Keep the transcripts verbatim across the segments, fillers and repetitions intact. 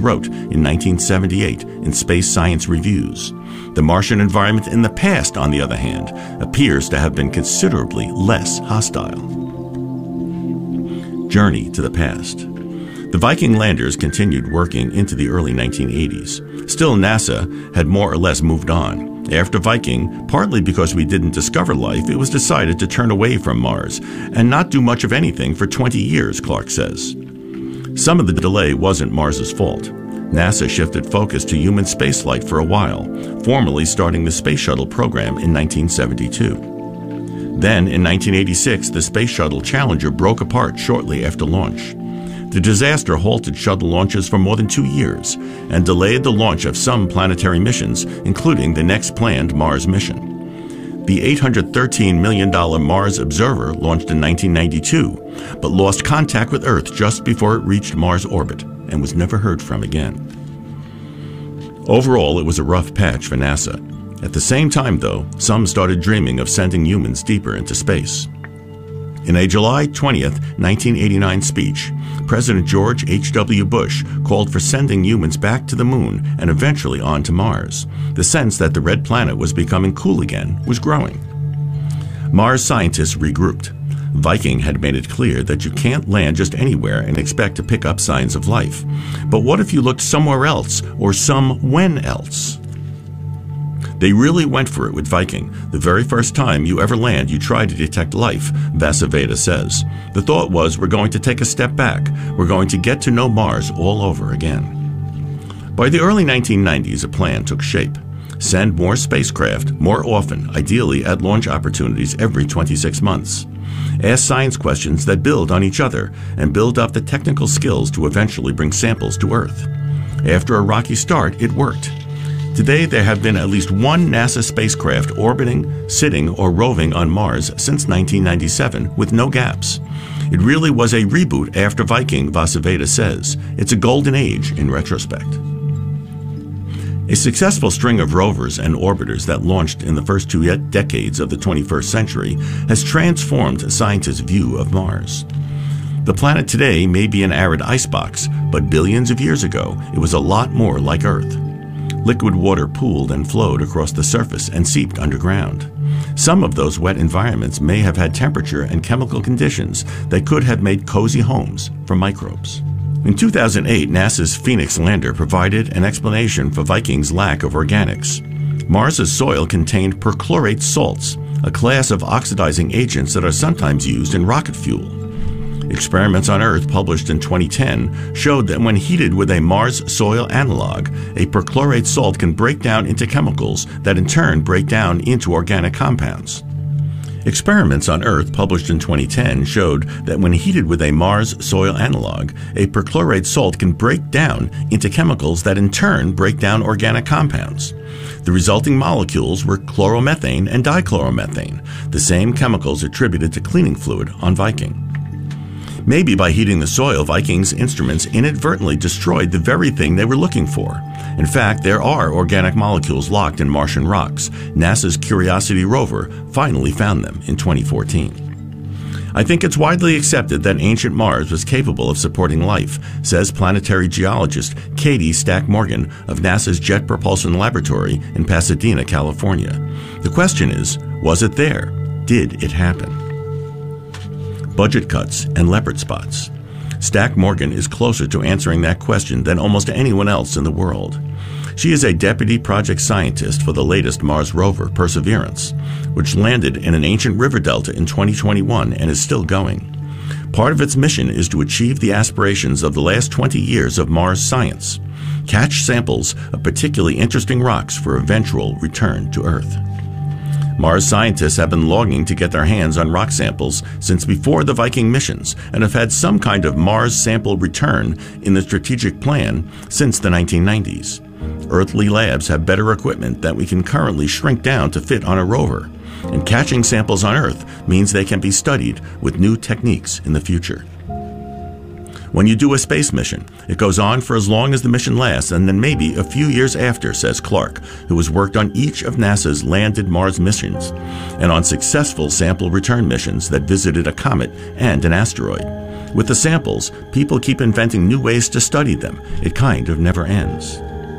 wrote in nineteen seventy-eight in Space Science Reviews. The Martian environment in the past, on the other hand, appears to have been considerably less hostile. Journey to the past. The Viking landers continued working into the early nineteen eighties. Still, NASA had more or less moved on. After Viking, partly because we didn't discover life, it was decided to turn away from Mars and not do much of anything for twenty years, Clark says. Some of the delay wasn't Mars's fault. NASA shifted focus to human spaceflight for a while, formally starting the Space Shuttle program in nineteen seventy-two. Then, in nineteen eighty-six, the Space Shuttle Challenger broke apart shortly after launch. The disaster halted shuttle launches for more than two years and delayed the launch of some planetary missions, including the next planned Mars mission. The eight hundred thirteen million dollars Mars Observer launched in nineteen ninety-two, but lost contact with Earth just before it reached Mars orbit and was never heard from again. Overall, it was a rough patch for NASA. At the same time, though, some started dreaming of sending humans deeper into space. In a July twentieth, nineteen eighty-nine speech, President George H W Bush called for sending humans back to the moon and eventually on to Mars. The sense that the red planet was becoming cool again was growing. Mars scientists regrouped. Viking had made it clear that you can't land just anywhere and expect to pick up signs of life. But what if you looked somewhere else, or somewhen else? They really went for it with Viking. The very first time you ever land, you try to detect life, Vasaveda says. The thought was, we're going to take a step back. We're going to get to know Mars all over again. By the early nineteen nineties, a plan took shape. Send more spacecraft, more often, ideally at launch opportunities every twenty-six months. Ask science questions that build on each other and build up the technical skills to eventually bring samples to Earth. After a rocky start, it worked. Today, there have been at least one NASA spacecraft orbiting, sitting, or roving on Mars since nineteen ninety-seven with no gaps. It really was a reboot after Viking, Vasaveda says. It's a golden age in retrospect. A successful string of rovers and orbiters that launched in the first two decades of the twenty-first century has transformed scientists' view of Mars. The planet today may be an arid icebox, but billions of years ago, it was a lot more like Earth. Liquid water pooled and flowed across the surface and seeped underground. Some of those wet environments may have had temperature and chemical conditions that could have made cozy homes for microbes. In two thousand eight, NASA's Phoenix lander provided an explanation for Viking's lack of organics. Mars's soil contained perchlorate salts, a class of oxidizing agents that are sometimes used in rocket fuel. Experiments on Earth published in twenty ten showed that when heated with a Mars soil analog, a perchlorate salt can break down into chemicals that in turn break down into organic compounds. Experiments on Earth published in twenty ten showed that when heated with a Mars soil analog, a perchlorate salt can break down into chemicals that in turn break down organic compounds. The resulting molecules were chloromethane and dichloromethane, the same chemicals attributed to cleaning fluid on Viking. Maybe by heating the soil, Viking's instruments inadvertently destroyed the very thing they were looking for. In fact, there are organic molecules locked in Martian rocks. NASA's Curiosity rover finally found them in twenty fourteen. I think it's widely accepted that ancient Mars was capable of supporting life, says planetary geologist Katie Stack Morgan of NASA's Jet Propulsion Laboratory in Pasadena, California. The question is, was it there? Did it happen? Budget cuts and leopard spots. Stack Morgan is closer to answering that question than almost anyone else in the world. She is a deputy project scientist for the latest Mars rover, Perseverance, which landed in an ancient river delta in twenty twenty-one and is still going. Part of its mission is to achieve the aspirations of the last twenty years of Mars science: catch samples of particularly interesting rocks for eventual return to Earth. Mars scientists have been longing to get their hands on rock samples since before the Viking missions and have had some kind of Mars sample return in the strategic plan since the nineteen nineties. Earthly labs have better equipment that we can currently shrink down to fit on a rover, and catching samples on Earth means they can be studied with new techniques in the future. When you do a space mission, it goes on for as long as the mission lasts and then maybe a few years after, says Clark, who has worked on each of NASA's landed Mars missions and on successful sample return missions that visited a comet and an asteroid. With the samples, people keep inventing new ways to study them. It kind of never ends.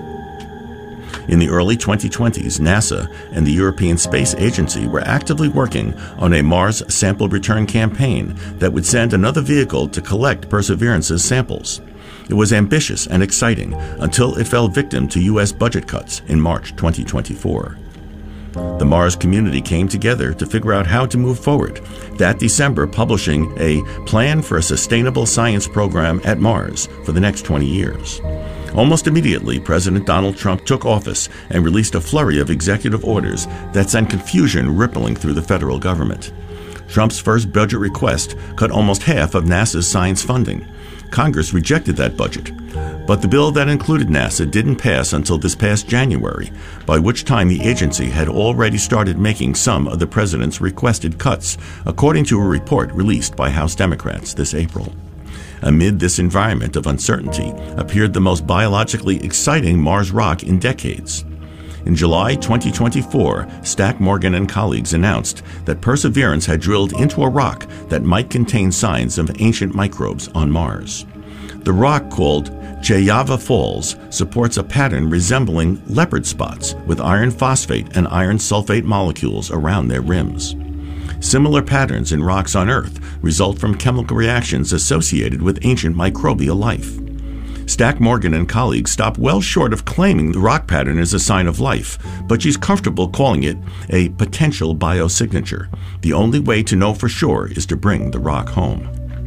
In the early twenty twenties, NASA and the European Space Agency were actively working on a Mars sample return campaign that would send another vehicle to collect Perseverance's samples. It was ambitious and exciting until it fell victim to U S budget cuts in March twenty twenty-four. The Mars community came together to figure out how to move forward, that December publishing a Plan for a Sustainable Science Program at Mars for the next twenty years. Almost immediately, President Donald Trump took office and released a flurry of executive orders that sent confusion rippling through the federal government. Trump's first budget request cut almost half of NASA's science funding. Congress rejected that budget, but the bill that included NASA didn't pass until this past January, by which time the agency had already started making some of the president's requested cuts, according to a report released by House Democrats this April. Amid this environment of uncertainty appeared the most biologically exciting Mars rock in decades. In July twenty twenty-four, Stack Morgan and colleagues announced that Perseverance had drilled into a rock that might contain signs of ancient microbes on Mars. The rock, called Chayava Falls, supports a pattern resembling leopard spots with iron phosphate and iron sulfate molecules around their rims. Similar patterns in rocks on Earth result from chemical reactions associated with ancient microbial life. Stack Morgan and colleagues stop well short of claiming the rock pattern is a sign of life, but she's comfortable calling it a potential biosignature. The only way to know for sure is to bring the rock home.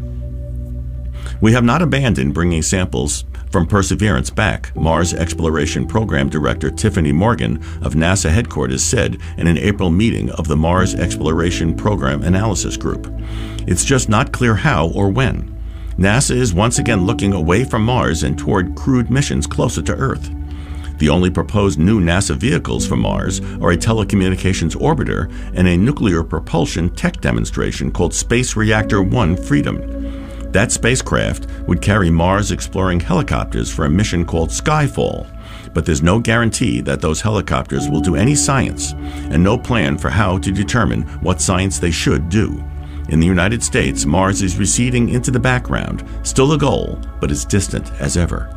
We have not abandoned bringing samples from Perseverance back, Mars Exploration Program Director Tiffany Morgan of NASA headquarters said in an April meeting of the Mars Exploration Program Analysis Group. It's just not clear how or when. NASA is once again looking away from Mars and toward crewed missions closer to Earth. The only proposed new NASA vehicles for Mars are a telecommunications orbiter and a nuclear propulsion tech demonstration called Space Reactor one Freedom. That spacecraft would carry Mars-exploring helicopters for a mission called Skyfall, but there's no guarantee that those helicopters will do any science, and no plan for how to determine what science they should do. In the United States, Mars is receding into the background, still a goal, but as distant as ever.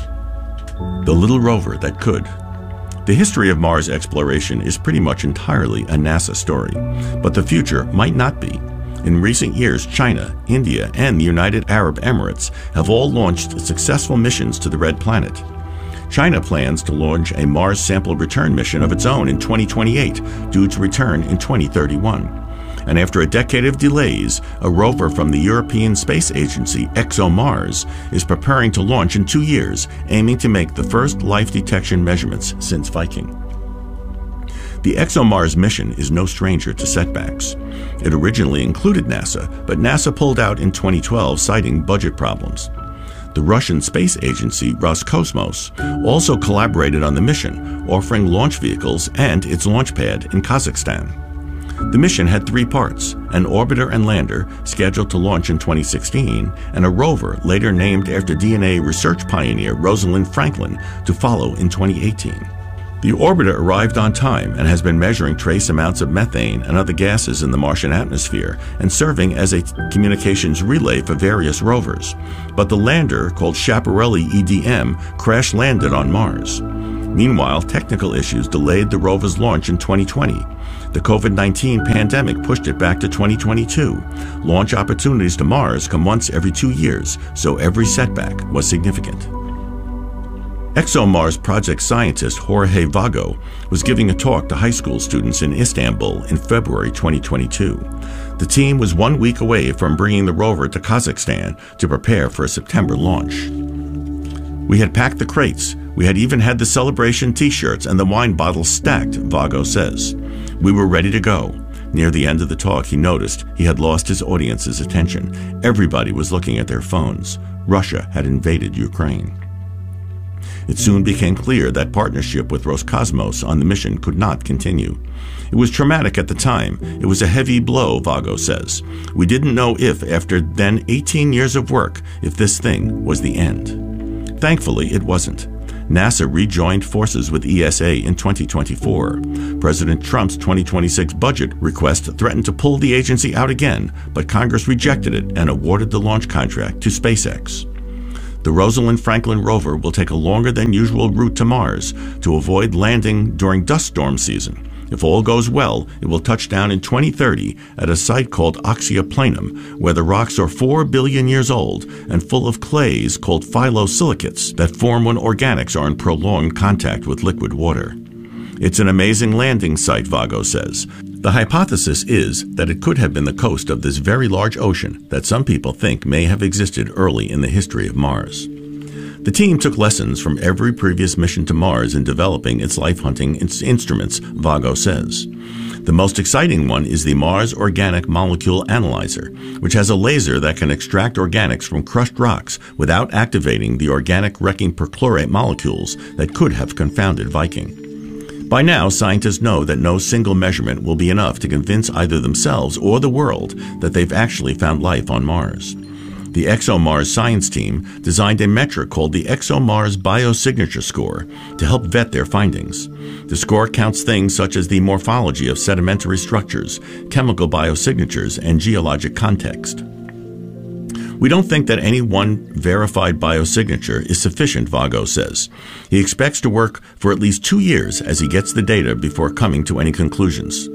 The little rover that could. The history of Mars exploration is pretty much entirely a NASA story, but the future might not be. In recent years, China, India, and the United Arab Emirates have all launched successful missions to the Red Planet. China plans to launch a Mars sample return mission of its own in twenty twenty-eight, due to return in twenty thirty-one. And after a decade of delays, a rover from the European Space Agency, ExoMars, is preparing to launch in two years, aiming to make the first life detection measurements since Viking. The ExoMars mission is no stranger to setbacks. It originally included NASA, but NASA pulled out in twenty twelve, citing budget problems. The Russian space agency Roscosmos also collaborated on the mission, offering launch vehicles and its launch pad in Kazakhstan. The mission had three parts: an orbiter and lander scheduled to launch in twenty sixteen, and a rover later named after D N A research pioneer Rosalind Franklin to follow in twenty eighteen. The orbiter arrived on time and has been measuring trace amounts of methane and other gases in the Martian atmosphere and serving as a communications relay for various rovers. But the lander, called Schiaparelli E D M, crash-landed on Mars. Meanwhile, technical issues delayed the rover's launch in twenty twenty. The COVID nineteen pandemic pushed it back to twenty twenty-two. Launch opportunities to Mars come once every two years, so every setback was significant. ExoMars project scientist Jorge Vago was giving a talk to high school students in Istanbul in February twenty twenty-two. The team was one week away from bringing the rover to Kazakhstan to prepare for a September launch. We had packed the crates. We had even had the celebration t-shirts and the wine bottles stacked, Vago says. We were ready to go. Near the end of the talk, he noticed he had lost his audience's attention. Everybody was looking at their phones. Russia had invaded Ukraine. It soon became clear that partnership with Roscosmos on the mission could not continue. It was traumatic at the time. It was a heavy blow, Vago says. We didn't know if, after then eighteen years of work, if this thing was the end. Thankfully, it wasn't. NASA rejoined forces with E S A in twenty twenty-four. President Trump's twenty twenty-six budget request threatened to pull the agency out again, but Congress rejected it and awarded the launch contract to SpaceX. The Rosalind Franklin rover will take a longer than usual route to Mars to avoid landing during dust storm season. If all goes well, it will touch down in twenty thirty at a site called Oxia Planum, where the rocks are four billion years old and full of clays called phyllosilicates that form when organics are in prolonged contact with liquid water. It's an amazing landing site, Vago says. The hypothesis is that it could have been the coast of this very large ocean that some people think may have existed early in the history of Mars. The team took lessons from every previous mission to Mars in developing its life-hunting instruments, Vago says. The most exciting one is the Mars Organic Molecule Analyzer, which has a laser that can extract organics from crushed rocks without activating the organic wrecking perchlorate molecules that could have confounded Viking. By now, scientists know that no single measurement will be enough to convince either themselves or the world that they've actually found life on Mars. The ExoMars science team designed a metric called the ExoMars Biosignature Score to help vet their findings. The score counts things such as the morphology of sedimentary structures, chemical biosignatures, and geologic context. We don't think that any one verified biosignature is sufficient, Vago says. He expects to work for at least two years as he gets the data before coming to any conclusions.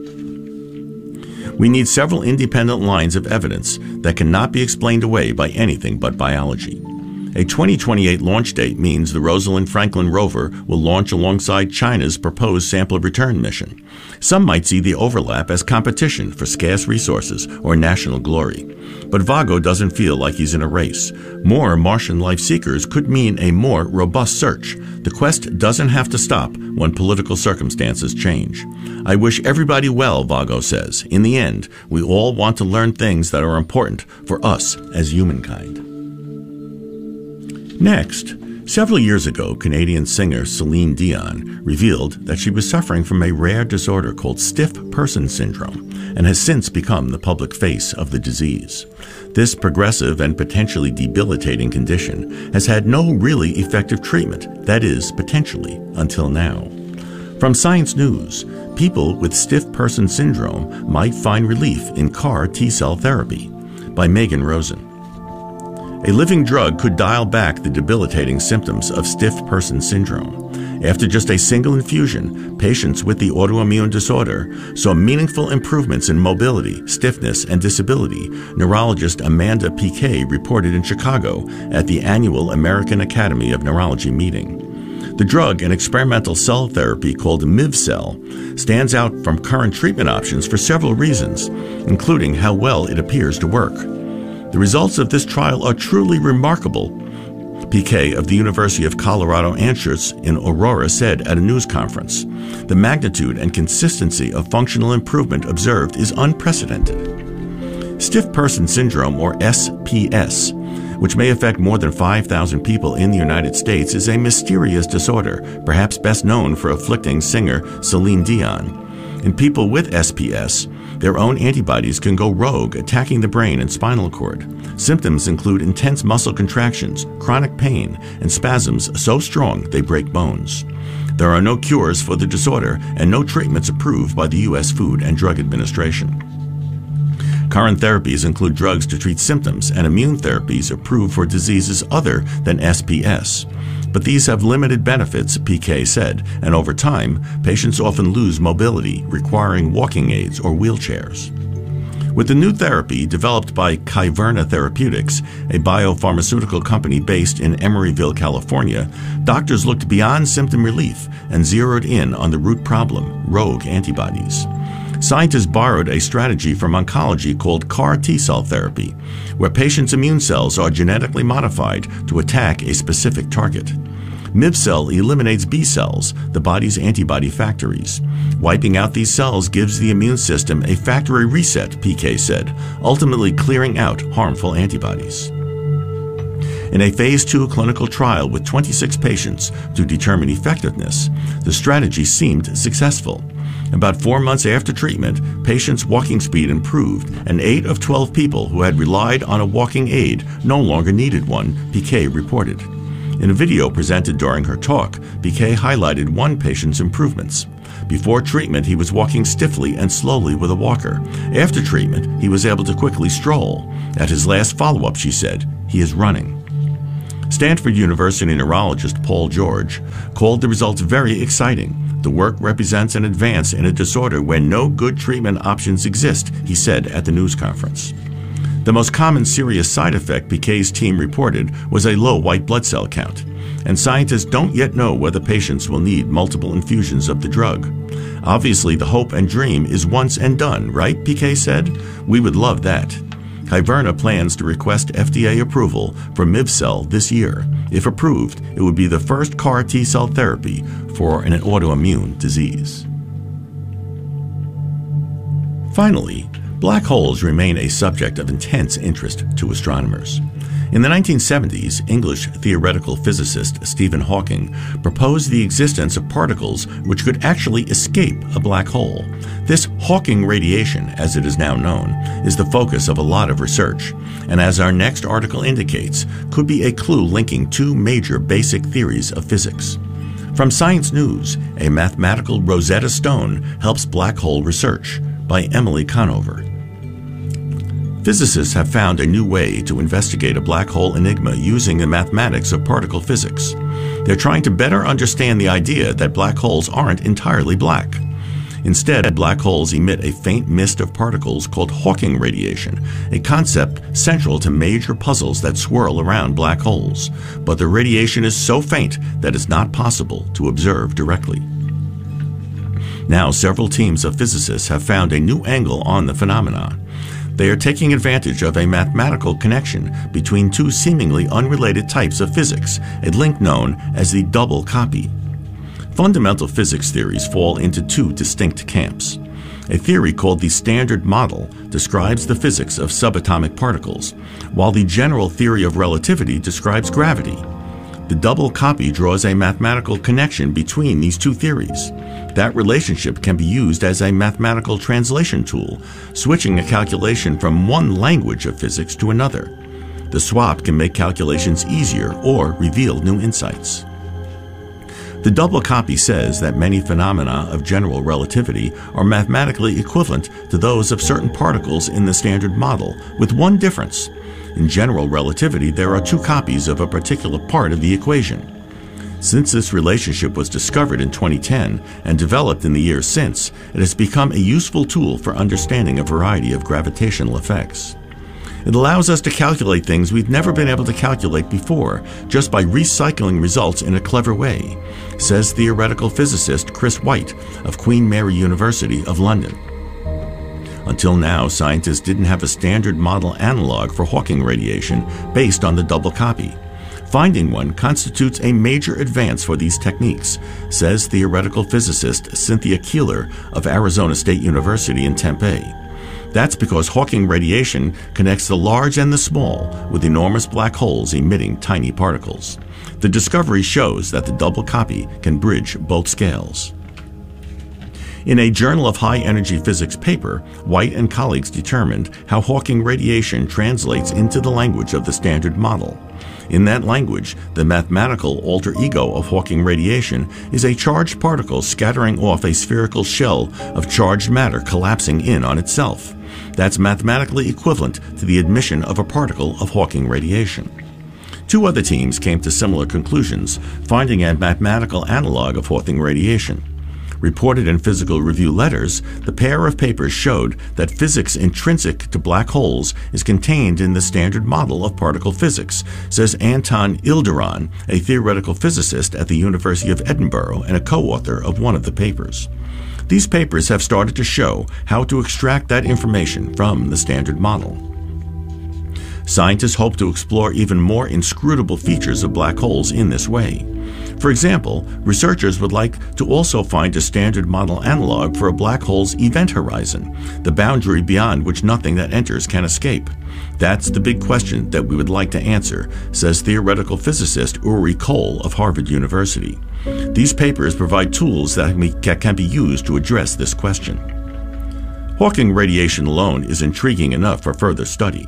We need several independent lines of evidence that cannot be explained away by anything but biology. A twenty twenty-eight launch date means the Rosalind Franklin rover will launch alongside China's proposed sample return mission. Some might see the overlap as competition for scarce resources or national glory. But Vago doesn't feel like he's in a race. More Martian life seekers could mean a more robust search. The quest doesn't have to stop when political circumstances change. I wish everybody well, Vago says. In the end, we all want to learn things that are important for us as humankind. Next, several years ago, Canadian singer Celine Dion revealed that she was suffering from a rare disorder called stiff person syndrome and has since become the public face of the disease. This progressive and potentially debilitating condition has had no really effective treatment, that is, potentially, until now. From Science News, people with stiff person syndrome might find relief in C A R T-cell therapy, by Megan Rosen. A living drug could dial back the debilitating symptoms of stiff person syndrome. After just a single infusion, patients with the autoimmune disorder saw meaningful improvements in mobility, stiffness, and disability, neurologist Amanda Piquet reported in Chicago at the annual American Academy of Neurology meeting. The drug, an experimental cell therapy called Mivcell, stands out from current treatment options for several reasons, including how well it appears to work. The results of this trial are truly remarkable, Piquet of the University of Colorado Anschutz in Aurora said at a news conference. The magnitude and consistency of functional improvement observed is unprecedented. Stiff person syndrome, or S P S, which may affect more than five thousand people in the United States, is a mysterious disorder, perhaps best known for afflicting singer Celine Dion. In people with S P S, their own antibodies can go rogue, attacking the brain and spinal cord. Symptoms include intense muscle contractions, chronic pain, and spasms so strong they break bones. There are no cures for the disorder and no treatments approved by the U S Food and Drug Administration. Current therapies include drugs to treat symptoms and immune therapies approved for diseases other than S P S. But these have limited benefits, P K said, and over time, patients often lose mobility, requiring walking aids or wheelchairs. With the new therapy developed by Kyverna Therapeutics, a biopharmaceutical company based in Emeryville, California, doctors looked beyond symptom relief and zeroed in on the root problem, rogue antibodies. Scientists borrowed a strategy from oncology called C A R T-cell therapy, where patients' immune cells are genetically modified to attack a specific target. Mivcell eliminates B cells, the body's antibody factories. Wiping out these cells gives the immune system a factory reset, P K said, ultimately clearing out harmful antibodies. In a phase two clinical trial with twenty-six patients to determine effectiveness, the strategy seemed successful. About four months after treatment, patients' walking speed improved, and eight of twelve people who had relied on a walking aid no longer needed one, Piquet reported. In a video presented during her talk, Piquet highlighted one patient's improvements. Before treatment, he was walking stiffly and slowly with a walker. After treatment, he was able to quickly stroll. At his last follow-up, she said, he is running. Stanford University neurologist Paul George called the results very exciting. The work represents an advance in a disorder where no good treatment options exist, he said at the news conference. The most common serious side effect Piquet's team reported was a low white blood cell count, and scientists don't yet know whether patients will need multiple infusions of the drug. Obviously, the hope and dream is once and done, right? Piquet said. We would love that. Kyverna plans to request F D A approval for Mivcell this year. If approved, it would be the first C A R T-cell therapy for an autoimmune disease. Finally, black holes remain a subject of intense interest to astronomers. In the nineteen seventies, English theoretical physicist Stephen Hawking proposed the existence of particles which could actually escape a black hole. This Hawking radiation, as it is now known, is the focus of a lot of research, and as our next article indicates, could be a clue linking two major basic theories of physics. From Science News, a mathematical Rosetta Stone helps black hole research by Emily Conover. Physicists have found a new way to investigate a black hole enigma using the mathematics of particle physics. They're trying to better understand the idea that black holes aren't entirely black. Instead, black holes emit a faint mist of particles called Hawking radiation, a concept central to major puzzles that swirl around black holes. But the radiation is so faint that it's not possible to observe directly. Now, several teams of physicists have found a new angle on the phenomenon. They are taking advantage of a mathematical connection between two seemingly unrelated types of physics, a link known as the double copy. Fundamental physics theories fall into two distinct camps. A theory called the Standard Model describes the physics of subatomic particles, while the general theory of relativity describes gravity. The double copy draws a mathematical connection between these two theories. That relationship can be used as a mathematical translation tool, switching a calculation from one language of physics to another. The swap can make calculations easier or reveal new insights. The double copy says that many phenomena of general relativity are mathematically equivalent to those of certain particles in the Standard Model, with one difference. In general relativity, there are two copies of a particular part of the equation. Since this relationship was discovered in twenty ten and developed in the years since, it has become a useful tool for understanding a variety of gravitational effects. It allows us to calculate things we've never been able to calculate before, just by recycling results in a clever way, says theoretical physicist Chris White of Queen Mary University of London. Until now, scientists didn't have a Standard Model analog for Hawking radiation based on the double copy. Finding one constitutes a major advance for these techniques, says theoretical physicist Cynthia Keeler of Arizona State University in Tempe. That's because Hawking radiation connects the large and the small with enormous black holes emitting tiny particles. The discovery shows that the double copy can bridge both scales. In a Journal of High Energy Physics paper, White and colleagues determined how Hawking radiation translates into the language of the Standard Model. In that language, the mathematical alter ego of Hawking radiation is a charged particle scattering off a spherical shell of charged matter collapsing in on itself. That's mathematically equivalent to the emission of a particle of Hawking radiation. Two other teams came to similar conclusions, finding a mathematical analog of Hawking radiation. Reported in Physical Review Letters, the pair of papers showed that physics intrinsic to black holes is contained in the Standard Model of particle physics, says Anton Ilderon, a theoretical physicist at the University of Edinburgh and a co-author of one of the papers. These papers have started to show how to extract that information from the Standard Model. Scientists hope to explore even more inscrutable features of black holes in this way. For example, researchers would like to also find a Standard Model analog for a black hole's event horizon, the boundary beyond which nothing that enters can escape. That's the big question that we would like to answer, says theoretical physicist Uri Cole of Harvard University. These papers provide tools that can be used to address this question. Hawking radiation alone is intriguing enough for further study.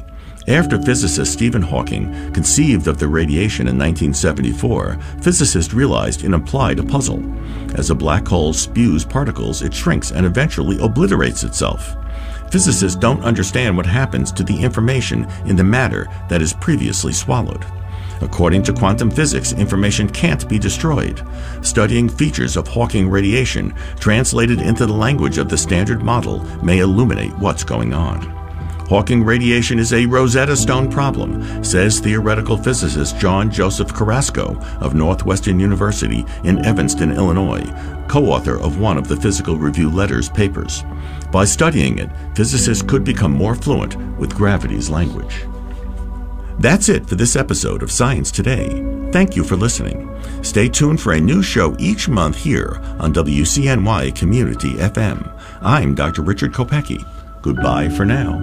After physicist Stephen Hawking conceived of the radiation in nineteen seventy-four, physicists realized it implied a puzzle. As a black hole spews particles, it shrinks and eventually obliterates itself. Physicists don't understand what happens to the information in the matter that is previously swallowed. According to quantum physics, information can't be destroyed. Studying features of Hawking radiation translated into the language of the Standard Model may illuminate what's going on. Hawking radiation is a Rosetta Stone problem, says theoretical physicist John Joseph Carrasco of Northwestern University in Evanston, Illinois, co-author of one of the Physical Review Letters papers. By studying it, physicists could become more fluent with gravity's language. That's it for this episode of Science Today. Thank you for listening. Stay tuned for a new show each month here on W C N Y Community F M. I'm Doctor Richard Kopecki. Goodbye for now.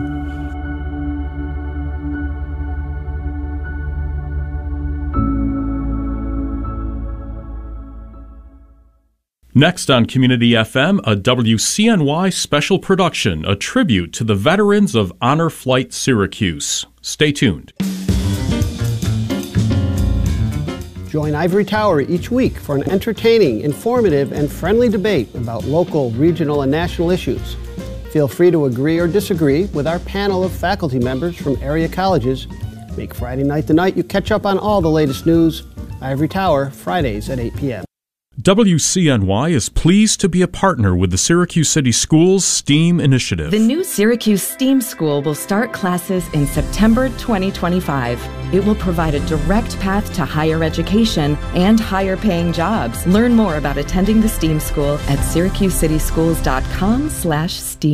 Next on Community F M, a W C N Y special production, a tribute to the veterans of Honor Flight Syracuse. Stay tuned. Join Ivory Tower each week for an entertaining, informative, and friendly debate about local, regional, and national issues. Feel free to agree or disagree with our panel of faculty members from area colleges. Make Friday night the night you catch up on all the latest news. Ivory Tower, Fridays at eight p.m. W C N Y is pleased to be a partner with the Syracuse City Schools STEAM Initiative. The new Syracuse STEAM School will start classes in September twenty twenty-five. It will provide a direct path to higher education and higher paying jobs. Learn more about attending the STEAM School at syracuse city schools dot com slash STEAM.